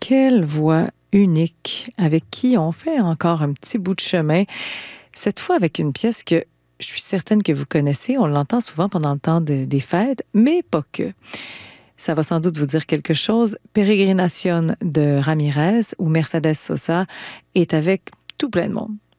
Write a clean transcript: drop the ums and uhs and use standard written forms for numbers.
Quelle voix unique avec qui on fait encore un petit bout de chemin. Cette fois avec une pièce que je suis certaine que vous connaissez. On l'entend souvent pendant le temps des fêtes, mais pas que. Ça va sans doute vous dire quelque chose. Peregrinación de Ramirez, où Mercedes Sosa est avec tout plein de monde.